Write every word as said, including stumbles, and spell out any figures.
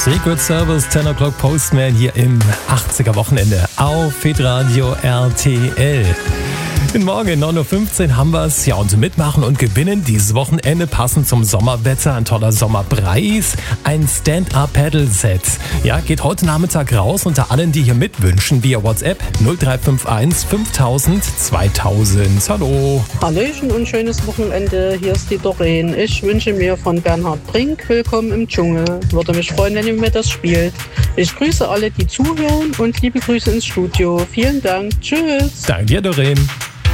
Secret Service, zehn O'Clock Postman hier im achtziger Wochenende auf Hitradio R T L. Guten Morgen, neun Uhr fünfzehn haben wir es. Ja, und mitmachen und gewinnen dieses Wochenende passend zum Sommerwetter ein toller Sommerpreis, ein Stand-Up-Paddle-Set. Ja, geht heute Nachmittag raus unter allen, die hier mitwünschen, via WhatsApp null drei fünf eins fünftausend zweitausend. Hallo. Hallöchen und schönes Wochenende. Hier ist die Doreen. Ich wünsche mir von Bernhard Brink Willkommen im Dschungel. Würde mich freuen, wenn ihr mir das spielt. Ich grüße alle, die zuhören und liebe Grüße ins Studio. Vielen Dank. Tschüss. Danke dir, Doreen.